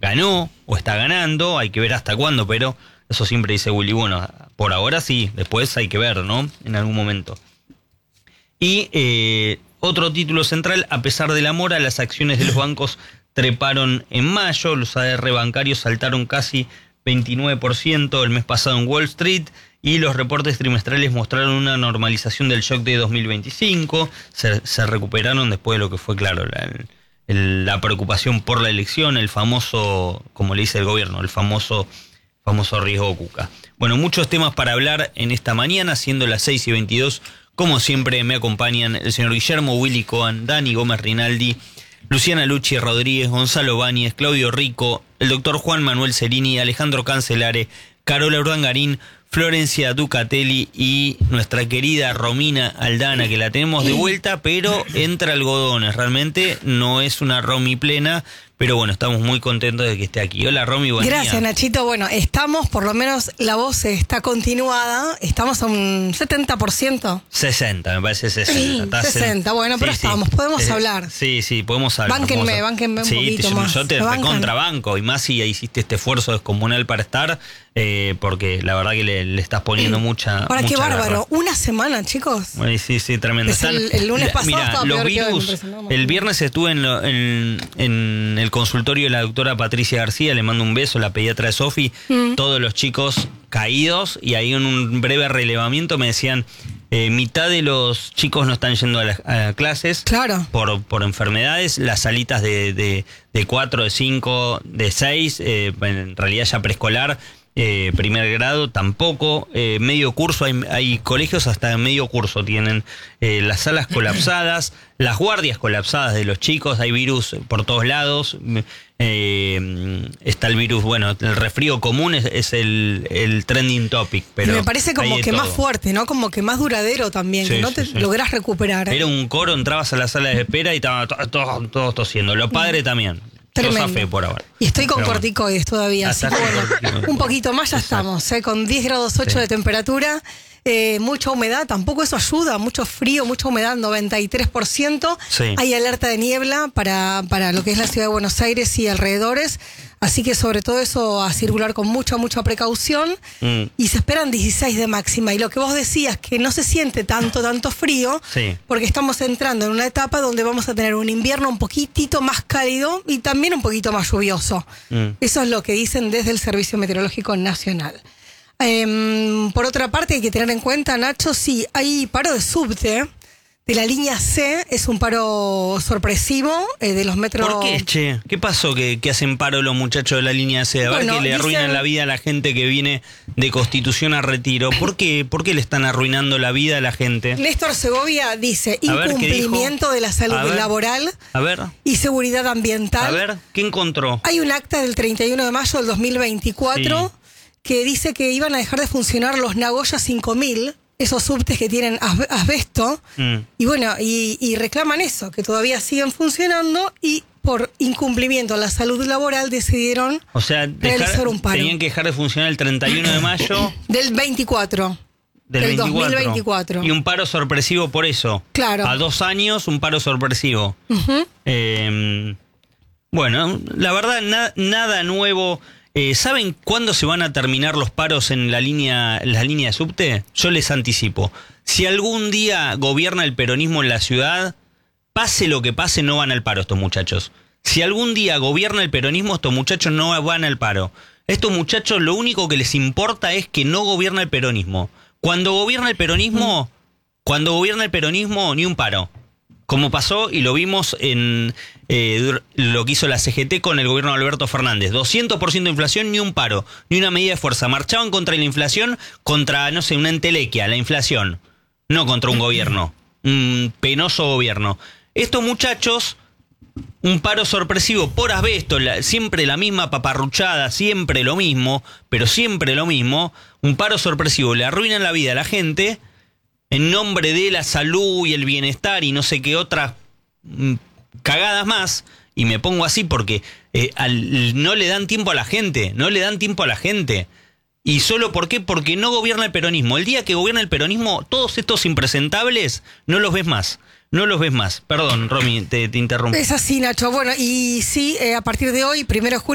ganó o está ganando, hay que ver hasta cuándo, pero eso siempre dice Willy. Bueno, por ahora sí, después hay que ver, ¿no? En algún momento. Y otro título central: a pesar de la mora, las acciones de los bancos treparon en mayo, los ADR bancarios saltaron casi 29% el mes pasado en Wall Street, y los reportes trimestrales mostraron una normalización del shock de 2025, se recuperaron después de lo que fue, claro, la preocupación por la elección, el famoso, como le dice el gobierno, el famoso riesgo Cuca. Bueno, muchos temas para hablar en esta mañana, siendo las 6:22, como siempre me acompañan el señor Guillermo Willy Cohen, Dani Gómez Rinaldi, Luciana Lucci Rodríguez, Gonzalo Báñez, Claudio Rico, el doctor Juan Manuel Cerini, Alejandro Cancelare, Carola Urdangarín, Florencia Ducatelli y nuestra querida Romina Aldana, que la tenemos de vuelta, pero entre algodones. Realmente no es una Romy plena, pero bueno, estamos muy contentos de que esté aquí. Hola Romy, buen día. Gracias Nachito. Bueno, estamos, por lo menos la voz está continuada, estamos a un 70%. 60, me parece 60. 60, bueno, pero sí, estamos, podemos hablar. Sí, podemos hablar. Bánquenme un poquito más. Yo te recontrabanco, y más si hiciste este esfuerzo descomunal para estar, porque la verdad que le estás poniendo mucha. Ahora, mucha qué bárbaro, garra. Una semana, chicos. Sí, tremendo. El lunes pasado mira, estaba los peor virus, que hoy, el viernes estuve en el consultorio de la doctora Patricia García, le mando un beso, la pediatra de Sofi, todos los chicos caídos, y ahí en un breve relevamiento me decían, mitad de los chicos no están yendo a clases, claro, por enfermedades, las salitas de 4, de 5, de 6, en realidad ya preescolar, primer grado tampoco, medio curso, hay colegios hasta medio curso tienen las salas colapsadas, las guardias colapsadas de los chicos, hay virus por todos lados, está el virus, bueno, el resfrío común es el trending topic, pero me parece como que más fuerte, ¿no? Como que más duradero también, que no te lográs recuperar. Era un coro, entrabas a la sala de espera y estaban todos tosiendo, los padres también. Tremendo. Fe por ahora. Y estoy con corticoides todavía, así que bueno, un poquito más ya estamos, con 10 grados 8 de temperatura, mucha humedad, tampoco eso ayuda, mucho frío, mucha humedad, 93%. Sí. Hay alerta de niebla para lo que es la ciudad de Buenos Aires y alrededores, así que sobre todo eso a circular con mucha precaución, y se esperan 16 de máxima, y lo que vos decías, que no se siente tanto frío, porque estamos entrando en una etapa donde vamos a tener un invierno un poquitito más cálido y también un poquito más lluvioso. Eso es lo que dicen desde el Servicio Meteorológico Nacional. Por otra parte, hay que tener en cuenta, Nacho, sí, hay paro de subte de la línea C, es un paro sorpresivo de los metros. ¿Por qué, che? ¿Qué pasó que hacen paro los muchachos de la línea C? A ver, que le arruinan la vida a la gente que viene de Constitución a Retiro. ¿Por qué le están arruinando la vida a la gente? Néstor Segovia dice incumplimiento de la salud laboral y seguridad ambiental. A ver, ¿qué encontró? Hay un acta del 31 de mayo del 2024 que dice que iban a dejar de funcionar los Nagoya 5000, esos subtes que tienen asbesto, y bueno, y reclaman eso, que todavía siguen funcionando, y por incumplimiento a la salud laboral decidieron realizar un paro. Tenían que dejar de funcionar el 31 de mayo del 24. Del 2024. Y un paro sorpresivo por eso. Claro. A 2 años, un paro sorpresivo. Bueno, la verdad, nada nuevo. ¿Saben cuándo se van a terminar los paros en la línea de subte? Yo les anticipo. Si algún día gobierna el peronismo en la ciudad, pase lo que pase, no van al paro estos muchachos. Si algún día gobierna el peronismo, estos muchachos no van al paro. Estos muchachos lo único que les importa es que no gobierna el peronismo. Cuando gobierna el peronismo, ni un paro. Como pasó y lo vimos en lo que hizo la CGT con el gobierno de Alberto Fernández. 200% de inflación, ni un paro, ni una medida de fuerza. Marchaban contra la inflación, contra, no sé, una entelequia, la inflación. No contra un gobierno, un penoso gobierno. Estos muchachos, un paro sorpresivo por asbesto, siempre la misma paparruchada, siempre lo mismo, pero siempre lo mismo. Un paro sorpresivo, le arruinan la vida a la gente en nombre de la salud y el bienestar y no sé qué otras cagadas más, y me pongo así porque no le dan tiempo a la gente, ¿Y solo por qué? Porque no gobierna el peronismo. El día que gobierna el peronismo, todos estos impresentables no los ves más. Perdón, Romy, te interrumpí. Es así, Nacho. Bueno, y sí, a partir de hoy, 1 de julio,